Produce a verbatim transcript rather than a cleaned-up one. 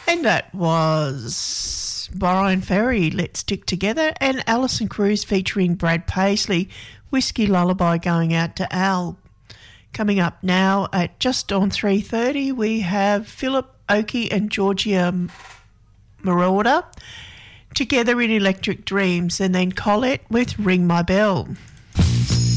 And that was Brian Ferry, Let's Stick Together, and Alison Krauss featuring Brad Paisley, Whiskey Lullaby, going out to Al. Coming up now at just on three thirty, we have Philip Oakey and Georgia Marauder together in Electric Dreams, and then Colette with Ring My Bell.